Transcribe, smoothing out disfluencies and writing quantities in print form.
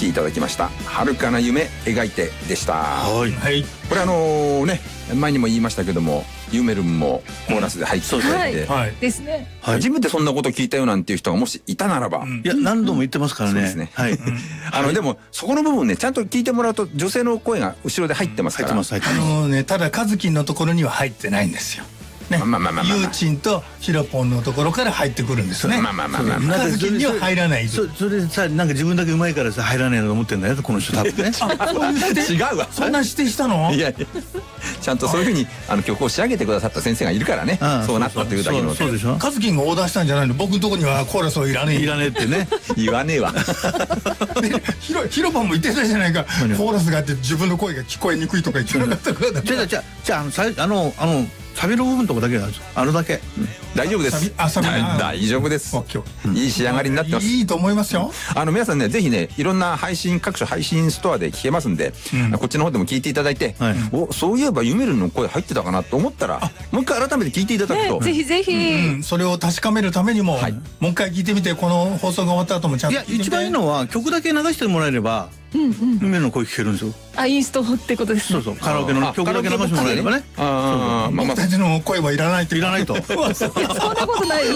きいただきました遥かな夢描いてでした。 はい。 これね前にも言いましたけどもユメルンもコーラスで入っていただいて、 ですね。 初めてそんなこと聞いたよなんていう人がもしいたならば、 いや何度も言ってますからね。 そうですね。 はい。 でもそこの部分ねちゃんと聞いてもらうと女性の声が後ろで入ってますから。 ただカズキンのところには入ってないんですよ。ユーチンとヒロポンのところから入ってくるんですね。カズキンには入らない。 それでさなんか自分だけうまいからさ入らないのと思ってんだよこの人多分ね。 違うわ。 そんな指定したの？ いやちゃんとそういうふうに曲を仕上げてくださった先生がいるからねそうなったというだけの。 そうでしょ。 カズキンがオーダーしたんじゃないの？僕のとこにはコーラスをいらねえってね言わねえわ。 ヒロポンも言ってたじゃないか。コーラスがあって自分の声が聞こえにくいとか言ってなかったからだ。 じゃあサビの部分とこだけあるだけ大丈夫です。大丈夫です。いい仕上がりになってます。 いいと思いますよ。 皆さんねぜひねいろんな各種配信ストアで聞けますんで、こっちの方でも聞いていただいて、そういえばユメルンの声入ってたかなと思ったらもう一回改めて聞いていただくと、 ぜひぜひそれを確かめるためにももう一回聞いてみて、この放送が終わった後もちゃんと聞いてみて。 一番いいのは曲だけ流してもらえればユメルンの声聞けるんですよ。 インストってことですね。 そうカラオケの曲だけ流してもらえればね。 僕たちの声はいらないと。 いらないと。 そんなことない。